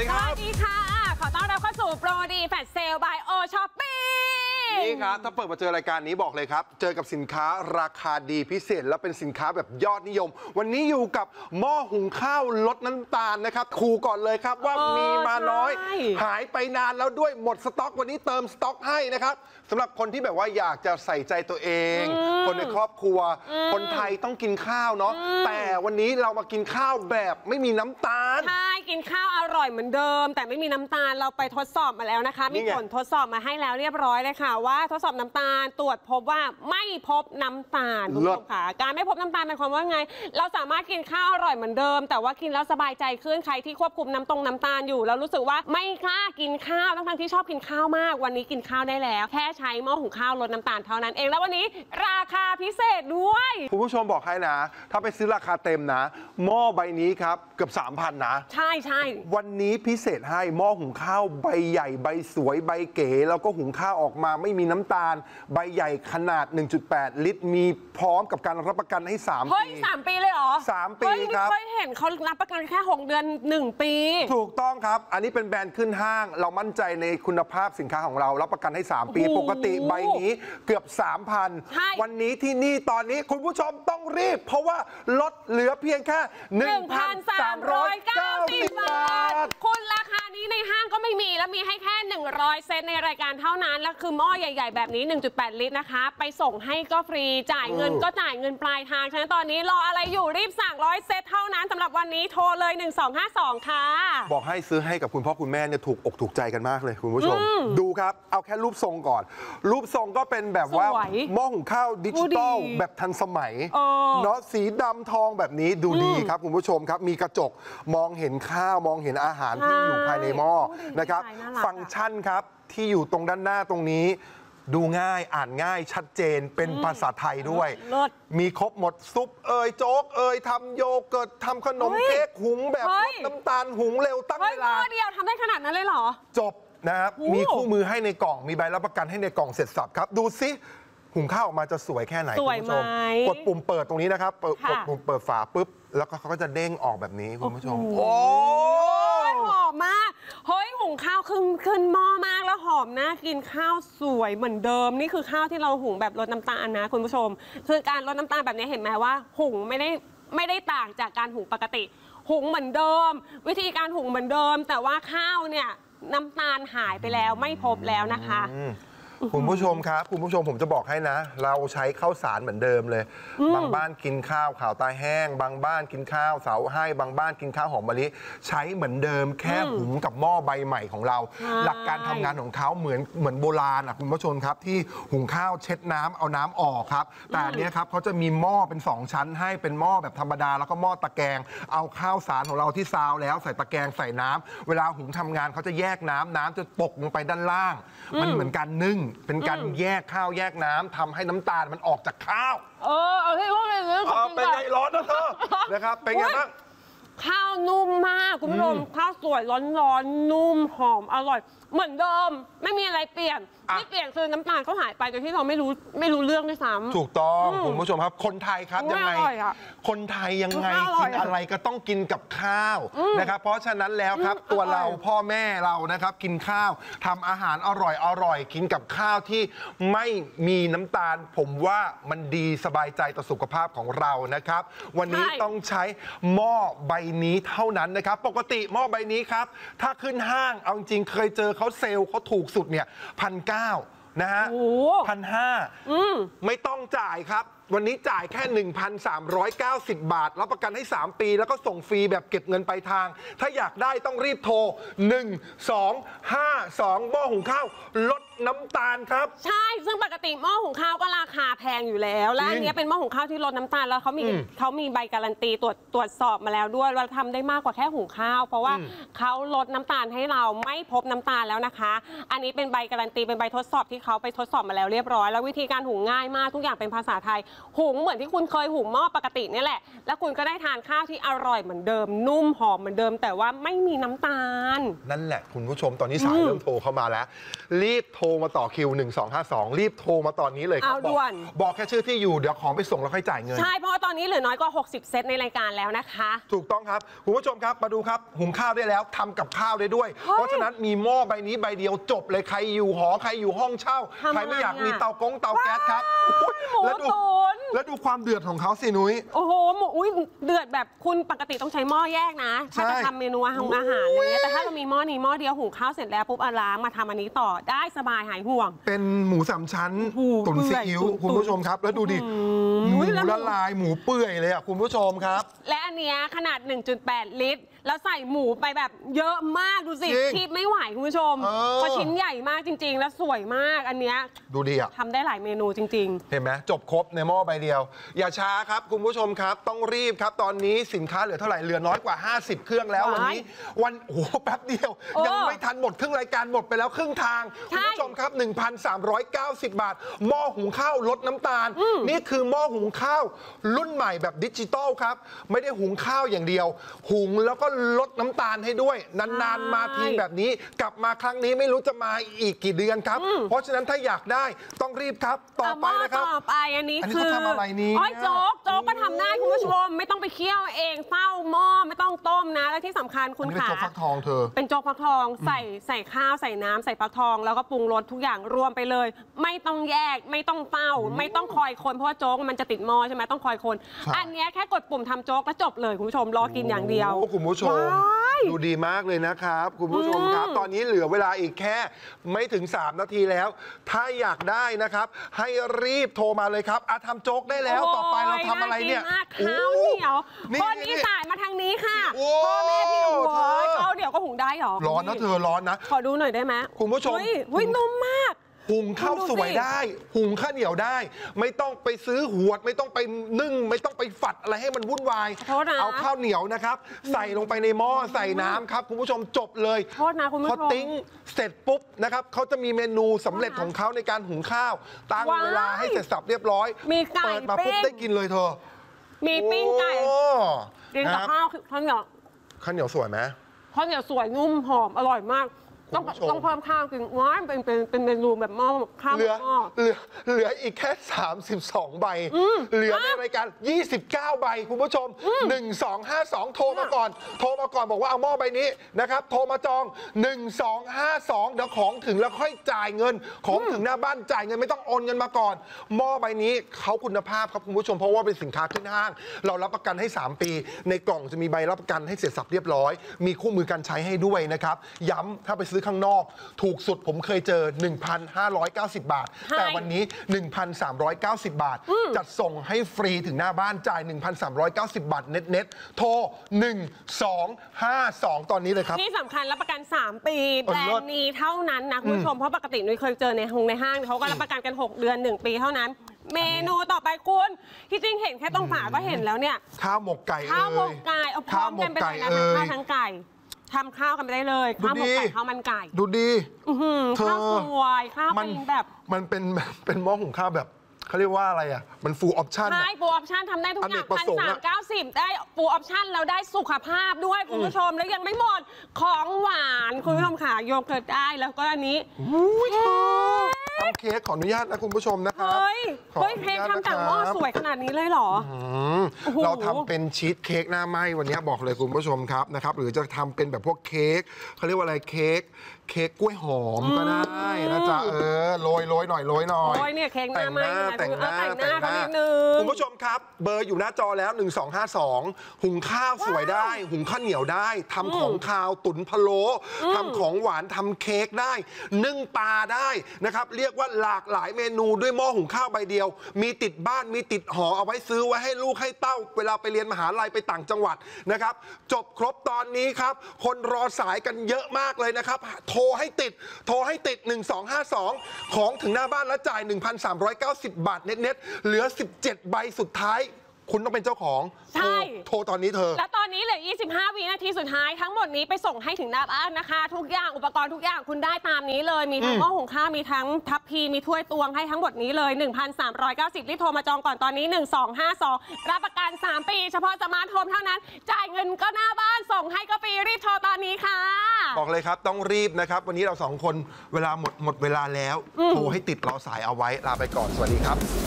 ดีครับสวัสดีค่ะขอต้อนรับเข้าสู่โปรดีแฟลชเซลบายโอช้อปปิ้งนี่ครับถ้าเปิดมาเจอรายการนี้บอกเลยครับเจอกับสินค้าราคาดีพิเศษและเป็นสินค้าแบบยอดนิยมวันนี้อยู่กับหม้อหุงข้าวลดน้ำตาลนะครับขู่ก่อนเลยครับว่ามีมาน้อยหายไปนานแล้วด้วยหมดสต็อกวันนี้เติมสต็อกให้นะครับสำหรับคนที่แบบว่าอยากจะใส่ใจตัวเองคนในครอบครัวคนไทยต้องกินข้าวเนาะแต่วันนี้เรามากินข้าวแบบไม่มีน้ำตาลใช่กินข้าวอร่อยเหมือนเดิมแต่ไม่มีน้ำตาลเราไปทดสอบมาแล้วนะคะมีผลทดสอบมาให้แล้วเรียบร้อยเลยค่ะว่าทดสอบน้ำตาลตรวจพบว่าไม่พบน้ำตาลคุณผู้ชมค่ะการไม่พบน้ำตาลเป็นความว่าไงเราสามารถกินข้าวอร่อยเหมือนเดิมแต่ว่ากินแล้วสบายใจขึ้นใครที่ควบคุมน้ำตาลอยู่แล้วรู้สึกว่าไม่กล้ากินข้าวทั้งที่ชอบกินข้าวมากวันนี้กินข้าวได้แล้วแค่ใช้หม้อหุงข้าวลดน้ำตาลเท่านั้นเองแล้ววันนี้ราคาพิเศษด้วยคุณผู้ชมบอกให้นะถ้าไปซื้อราคาเต็มนะหม้อใบนี้ครับเกือบ 3,000 นะใช่วันนี้พิเศษให้หม้อหุงข้าวใบใหญ่ใบสวยใบเก๋แล้วก็หุงข้าวออกมาไม่มีน้ำตาลใบใหญ่ขนาด 1.8 ลิตรมีพร้อมกับการรับประกันให้3 ปีเฮ้ย3 ปีเลยเหรอ 3 ปีครับเคยเห็นเขารับประกันแค่6 เดือน1 ปีถูกต้องครับอันนี้เป็นแบรนด์ขึ้นห้างเรามั่นใจในคุณภาพสินค้าของเรารับประกันให้3 ปีปกติใบนี้เกือบ 3,000 วันนี้ที่นี่ตอนนี้คุณผู้ชมต้องรีบเพราะว่าลดเหลือเพียงแค่ 1,390 บาทคุณราคานี้ในห้างก็ไม่มีแล้วมีให้แค่100 เซตในรายการเท่านั้นแล้วคือหม้อใหญ่ๆแบบนี้ 1.8 ลิตรนะคะไปส่งให้ก็ฟรีจ่ายเงินก็จ่ายเงินปลายทางฉะนั้นตอนนี้รออะไรอยู่รีบสั่ง100 เซตเท่านั้นสำหรับวันนี้โทรเลย1252ค่ะบอกให้ซื้อให้กับคุณพ่อคุณแม่เนี่ยถูกอกถูกใจกันมากเลยคุณผู้ชมดูครับเอาแค่รูปทรงก่อนรูปทรงก็เป็นแบบว่าหม้อหุงข้าวดิจิตอลแบบทันสมัยเนาะสีดำทองแบบนี้ดูดีครับคุณผู้ชมครับมีกระจกมองเห็นข้าวมองเห็นอาหารที่อยู่ภายในหม้อนะครับฟังก์ชันครับที่อยู่ตรงด้านหน้าตรงนี้ดูง่ายอ่านง่ายชัดเจนเป็นภาษาไทยด้วยมีครบหมดซุปโจ๊กทำโยเกิร์ตทำขนมเค้กหุงแบบลดน้ำตาลหุงเร็วตั้งเวลาเดียวทำได้ขนาดนั้นเลยเหรอจบนะครับมีคู่มือให้ในกล่องมีใบรับประกันให้ในกล่องเสร็จสับครับดูซิหุงข้าวออกมาจะสวยแค่ไหนคุณผู้ชมกดปุ่มเปิดตรงนี้นะครับกดปุ่มเปิดฝาปุ๊บแล้วก็เขาก็จะเด้งออกแบบนี้คุณผู้ชมโอ้หอมมากเฮ้ยหุงข้าวขึ้นหม้อมากแล้วหอมน่ากินข้าวสวยเหมือนเดิมนี่คือข้าวที่เราหุงแบบลดน้ำตาลนะคุณผู้ชมคือการลดน้ำตาลแบบนี้เห็นไหมว่าหุงไม่ได้ต่างจากการหุงปกติหุงเหมือนเดิมวิธีการหุงเหมือนเดิมแต่ว่าข้าวเนี่ยน้ำตาลหายไปแล้วไม่พบแล้วนะคะคุณผู้ชมครับคุณผู้ชมผมจะบอกให้นะเราใช้ข้าวสารเหมือนเดิมเลยบางบ้านกินข้าวขาวตาแห้งบางบ้านกินข้าวเสาให้บางบ้านกินข้าวหอมมะลิใช้เหมือนเดิมแค่หุงกับหม้อใบใหม่ของเราหลักการทำงานของเขาเหมือนโบราณอ่ะคุณผู้ชมครับที่หุงข้าวเช็ดน้ำเอาน้ำออกครับแต่อันนี้ครับเขาจะมีหม้อเป็น2 ชั้นให้เป็นหม้อแบบธรรมดาแล้วก็หม้อตะแกรงเอาข้าวสารของเราที่ซาวแล้วใส่ตะแกรงใส่น้ำเวลาหุงทำงานเขาจะแยกน้ำจะตกลงไปด้านล่างมันเหมือนการนึ่งเป็นการแยกข้าวแยกน้ำทำให้น้ำตาลมันออกจากข้าวเอาที่ว่าเป็นไงร้อนนะเธอนะครับเป็นไงบ้างข้าวนุ่มมากคุณผู้ชมข้าวสวยร้อนนุ่มหอมอร่อยเหมือนเดิมไม่มีอะไรเปลี่ยนที่เปลี่ยนคือน้ำตาลเขาหายไปโดยที่เราไม่รู้เรื่องด้วยซ้ำถูกต้องคุณผู้ชมครับคนไทยครับยังไงคนไทยยังไงกินอะไรก็ต้องกินกับข้าวนะครับเพราะฉะนั้นแล้วครับตัวเราพ่อแม่เรานะครับกินข้าวทำอาหารอร่อยกินกับข้าวที่ไม่มีน้ำตาลผมว่ามันดีสบายใจต่อสุขภาพของเรานะครับวันนี้ต้องใช้หม้อใบนี้เท่านั้นนะครับปกติหม้อใบนี้ครับถ้าขึ้นห้างเอาจริงเคยเจอเขาเซลล์เขาถูกสุดเนี่ย1,900นะฮะ1,500ไม่ต้องจ่ายครับวันนี้จ่ายแค่ 1,390 บาทรับประกันให้ 3 ปีแล้วก็ส่งฟรีแบบเก็บเงินปลายทางถ้าอยากได้ต้องรีบโทร1252หม้อหุงข้าวลดน้ำตาลครับใช่ซึ่งปกติหม้อหุงข้าวก็ราคาแพงอยู่แล้วและอันนี้เป็นหม้อหุงข้าวที่ลดน้ำตาลแล้วเขามีใบการันตีตรวจสอบมาแล้วด้วยว่าทำได้มากกว่าแค่หุงข้าวเพราะว่าเขาลดน้ำตาลให้เราไม่พบน้ำตาลแล้วนะคะอันนี้เป็นใบการันตีเป็นใบทดสอบที่เขาไปทดสอบมาแล้วเรียบร้อยแล้ววิธีการหุงง่ายมากทุกอย่างเป็นภาษาไทยหุงเหมือนที่คุณเคยหุงหม้อปกตินี่แหละแล้วคุณก็ได้ทานข้าวที่อร่อยเหมือนเดิมนุ่มหอมเหมือนเดิมแต่ว่าไม่มีน้ำตาลนั่นแหละคุณผู้ชมตอนนี้สายเริ่มโทรเข้ามาแล้วรีบโทรมาต่อคิว1252รีบโทรมาตอนนี้เลยครับบอกแค่ชื่อที่อยู่เดี๋ยวของไปส่งแล้วค่อยจ่ายเงินใช่เพราะว่าตอนนี้เหลือน้อยกว่า60เซตในรายการแล้วนะคะถูกต้องครับคุณผู้ชมครับมาดูครับหุงข้าวได้แล้วทำกับข้าวได้ด้วยเพราะฉะนั้นมีหม้อใบนี้ใบเดียวจบเลยใครอยู่หอใครอยู่ห้องเช่าใครไม่อยากมีเตาแก๊สครับแล้วดูความเดือดของเขาสินุ้ยโอ้โหหมูเดือดแบบคุณปกติต้องใช้หม้อแยกนะถ้าจะทำเมนูอาหารอะไรเงี้ยแต่ถ้าเรามีหม้อนี้หม้อเดียวหุงข้าวเสร็จแล้วปุ๊บล้างมาทำอันนี้ต่อได้สบายหายห่วงเป็นหมู3ชั้นตุ๋นซีอิ๊วคุณผู้ชมครับแล้วดูดิหมูละลายหมูเปื่อยเลยอ่ะคุณผู้ชมครับและอันเนี้ยขนาด 1.8 ลิตรแล้วใส่หมูไปแบบเยอะมากดูสิคีบไม่ไหวคุณผู้ชมเพราะชิ้นใหญ่มากจริงๆแล้วสวยมากอันเนี้ยดูดีอ่ะทำได้หลายเมนูจริงๆเห็นไหมจบครบในหม้อใบเดียวอย่าช้าครับคุณผู้ชมครับต้องรีบครับตอนนี้สินค้าเหลือเท่าไหร่เหลือน้อยกว่า50เครื่องแล้ววันนี้โอ้โหแป๊บเดียวยังไม่ทันหมดครึ่งรายการหมดไปแล้วครึ่งทางคุณผู้ชมครับ 1,390 บาทหม้อหุงข้าวลดน้ำตาลนี่คือหม้อหุงข้าวรุ่นใหม่แบบดิจิตอลครับไม่ได้หุงข้าวอย่างเดียวหุงแล้วก็ลดน้ำตาลให้ด้วยนานๆมาทีแบบนี้กลับมาครั้งนี้ไม่รู้จะมาอีกกี่เดือนครับเพราะฉะนั้นถ้าอยากได้ต้องรีบครับต่อไปนะครับต่อไปอันนี้คือทำอะไรนี้โจ๊กก็ทำได้คุณผู้ชมไม่ต้องไปเคี่ยวเองเฝ้าหม้อไม่ต้องต้มนะและที่สำคัญคุณขาเป็นโจ๊กฟักทองเธอเป็นโจ๊กฟักทองใส่ข้าวใส่น้ำใส่ฟักทองแล้วก็ปรุงรสทุกอย่างรวมไปเลยไม่ต้องแยกไม่ต้องเฝ้าไม่ต้องคอยคนเพราะว่าโจ๊กมันจะติดหม้อใช่ไหมต้องคอยคนอันนี้แค่กดปุ่มทำโจ๊กแล้วจบเลยคุณผู้ชมรอกินอย่างเดียวคุณผู้ชมดูดีมากเลยนะครับคุณผู้ชมครับตอนนี้เหลือเวลาอีกแค่ไม่ถึง3นาทีแล้วถ้าอยากได้นะครับให้รีบโทรมาเลยครับทำโจ๊กได้แล้วต่อไปเราทำอะไรเนี่ยข้าวเหนียวคนอีสานมาทางนี้ค่ะพ่อแม่พี่หนูข้าวเหนียวก็หุงได้หรอร้อนนะเธอร้อนนะขอดูหน่อยได้ไหมคุณผู้ชมนุ่มมากหุงข้าวสวยได้หุงข้าวเหนียวได้ไม่ต้องไปซื้อหวดไม่ต้องไปนึ่งไม่ต้องไปฝัดอะไรให้มันวุ่นวายเอาข้าวเหนียวนะครับใส่ลงไปในหม้อใส่น้ำครับคุณผู้ชมจบเลยโทษนะคุณผู้ชมพอติ้งเสร็จปุ๊บนะครับเขาจะมีเมนูสำเร็จของเขาในการหุงข้าวตั้งเวลาให้เสร็จสับเรียบร้อยเปิดมาปุ๊บได้กินเลยเธอมีปิ้งไก่กินกับข้าวเหนียวสวยไหมข้าวเหนียวสวยนุ่มหอมอร่อยมากต้องเพิ่มข้าวกินว้าเป็นเมนูแบบหม้อข้าวเหลืออีกแค่32ใบเหลือในรายการ29ใบคุณผู้ชม1252โทรมาก่อนบอกว่าเอาหม้อใบนี้นะครับโทรมาจอง1252เดี๋ยวของถึงแล้วค่อยจ่ายเงินของถึงหน้าบ้านจ่ายเงินไม่ต้องโอนเงินมาก่อนหม้อใบนี้เขาคุณภาพครับคุณผู้ชมเพราะว่าเป็นสินค้าขึ้นห้างเรารับประกันให้3ปีในกล่องจะมีใบรับประกันให้เสร็จสับเรียบร้อยมีคู่มือการใช้ให้ด้วยนะครับย้ำถ้าไปซื้อข้างนอกถูกสุดผมเคยเจอ 1,590 บาทแต่วันนี้ 1,390 บาทจัดส่งให้ฟรีถึงหน้าบ้านจ่าย 1,390 บาทเน็ตโทร1252ตอนนี้เลยครับที่สำคัญรับประกัน3ปีแบรนด์นี้เท่านั้นนะคุณผู้ชมเพราะปกตินุ้ยเคยเจอในห้างเขาก็รับประกันกัน6เดือน1ปีเท่านั้นเมนูต่อไปคุณที่จริงเห็นแค่ตรงฝาก็เห็นแล้วเนี่ยข้าวหมกไก่เอาพร้อมกันไปเลยนะข้าวทั้งไก่ทำข้าวกันไปได้เลยข้าวหมกไก่ข้าวมันไก่ดูดีข้าวสวยข้าวเป็นแบบมันเป็นหม้อหุงข้าวแบบเขาเรียกว่าอะไรอ่ะมันฟูลออปชั่นใช่ฟูลออปชั่นทำได้ทุกอย่าง1,390ได้ฟูลออปชั่นแล้วได้สุขภาพด้วยคุณผู้ชมแล้วยังไม่หมดของหวานคุณผู้ชมค่ะโยเกิร์ตได้แล้วก็อันนี้ทำเค้กขออนุญาตนะคุณผู้ชมนะครับเฮ้ยเค้กทำจากหม้อสวยขนาดนี้เลยเหรอเราทำเป็นชีสเค้กหน้าไหม้วันนี้บอกเลยคุณผู้ชมครับนะครับหรือจะทำเป็นแบบพวกเค้กเขาเรียกว่าอะไรเค้กกล้วยหอมก็ได้นะจ๊ะโรยหน่อยเนี่ยเค้กหน้าไหม้แต่งหน้าคุณผู้ชมครับเบอร์อยู่หน้าจอแล้ว1252หุงข้าวสวยได้หุงข้าวเหนียวได้ทำของคาวตุ๋นพะโล้ทำของหวานทำเค้กได้นึ่งปลาได้นะครับเรียกว่าหลากหลายเมนูด้วยหม้อหุงข้าวใบเดียวมีติดบ้านมีติดหอเอาไว้ซื้อไว้ให้ลูกให้เต้าเวลาไปเรียนมหาลัยไปต่างจังหวัดนะครับจบครบตอนนี้ครับคนรอสายกันเยอะมากเลยนะครับโทรให้ติด1252ของถึงหน้าบ้านแล้วจ่าย 1,390 บาทเน็ตเหลือ17ใบสุดท้ายคุณต้องเป็นเจ้าของใช่โทรตอนนี้เธอแล้วตอนนี้เหลือ 25 วินาทีสุดท้ายทั้งหมดนี้ไปส่งให้ถึงหน้าบ้านนะคะทุกอย่างอุปกรณ์ทุกอย่างคุณได้ตามนี้เลยมีทั้งหม้อหุงข้าวมีทั้งทัพพีมีถ้วยตวงให้ทั้งหมดนี้เลย 1,390 รีบโทรมาจองก่อนตอนนี้ 1252 รับประกัน 3 ปีเฉพาะสมาร์ทโฮมเท่านั้นจ่ายเงินก็หน้าบ้านส่งให้ก็ฟรีรีบโทรตอนนี้ค่ะบอกเลยครับต้องรีบนะครับวันนี้เรา2 คนเวลาหมดเวลาแล้วโทรให้ติดรอสายเอาไว้ลาไปก่อนสวัสดีครับ